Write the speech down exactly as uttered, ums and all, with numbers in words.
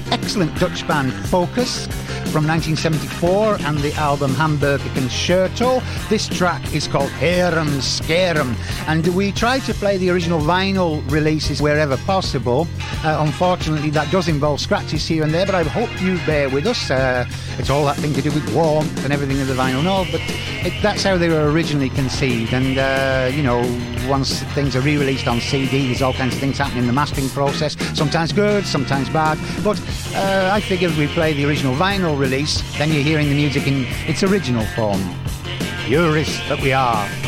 excellent Dutch band Focus from nineteen seventy-four and the album Hamburger Concerto. This track is called Herum Scarum, and we try to play the original vinyl releases wherever possible. Uh, unfortunately, that does involve scratches here and there, but I hope you bear with us. Uh, it's all that thing to do with warmth and everything of the vinyl. No, but it, that's how they were originally conceived, and uh, you know, once things are re-released on C D, there's all kinds of things happening in the mastering process, sometimes good, sometimes bad, but uh, I figured we play the original vinyl release, then you're hearing the music in its original form. Purists that we are.